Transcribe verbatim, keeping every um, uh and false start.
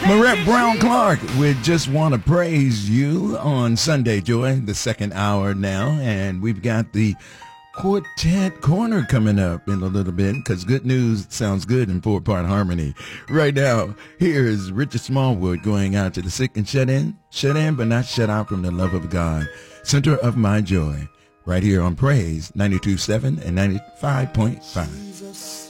Marette Brown Clark with Just Want to Praise You on Sunday Joy, the second hour now. And we've got the Quartet Corner coming up in a little bit because good news sounds good in four-part harmony. Right now, here is Richard Smallwood going out to the sick and shut in, shut in but not shut out from the love of God. Center of My Joy, right here on Praise ninety-two point seven and ninety-five point five.